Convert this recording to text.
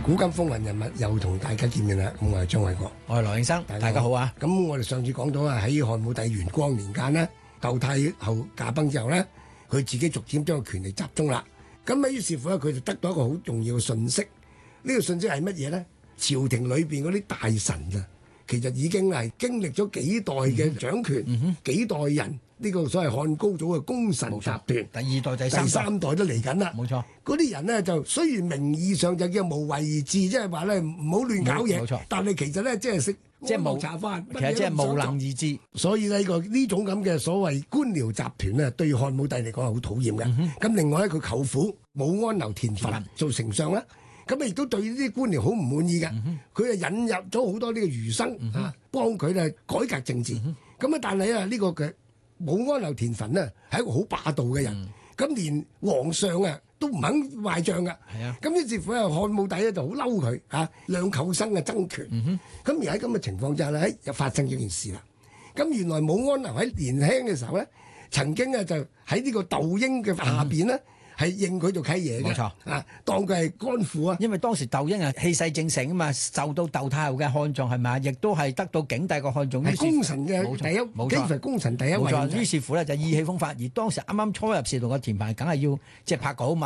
古今風雲人物又同大家見面啦，咁我係張偉國， 我係羅應生，大家好啊！ 咁我哋上次講到啊，喺漢武帝元光年間呢，竇太后駕崩之後呢，佢自己逐漸將個權力集中啦。咁啊，於是乎咧，佢就得到一個好重要嘅訊息。呢個訊息係乜嘢呢？朝廷裏邊嗰啲大臣啊，其實已經係經歷咗幾代嘅掌權，幾代人呢個所謂漢高祖嘅功臣集團， 第二代、第三代都嚟緊啦。 冇錯， 嗰啲人呢，就雖然名義上就叫無為而治，即係話咧唔好亂搞嘢， 冇錯，但係其實咧即係食即係冇茶飯， 其實即係無能而治。 所以呢呢種咁嘅所謂官僚集團呢，對漢武帝嚟講係好討厭嘅。咁另外咧，佢舅父武安留田汾做丞相啦。咁亦都對呢啲官僚好唔滿意嘅，佢啊引入咗好多呢個儒生啊，幫佢咧改革政治。咁啊，但係啊呢個嘅武安留田汾呢係一個好霸道嘅人，咁連皇上啊都唔肯壞帳噶。咁於是乎咧，漢武帝咧就好嬲佢嚇，兩舅生嘅爭權。咁而喺咁嘅情況之下咧，又發生咗件事啦。咁原來武安留喺年輕嘅時候咧，曾經啊就喺呢個竇嬰嘅下邊咧。係認佢做契爺嘅， 冇錯啊，當佢係乾父啊。 因為當時竇嬰係氣勢正盛啊嘛，受到竇太后嘅看重係咪啊？亦都係得到景帝個看重， 係功臣嘅第一，幾乎係功臣第一位。 冇錯，於是乎咧就意氣風發，而當時啱啱初入仕途嘅田汾，梗係要即係拍稿嘛。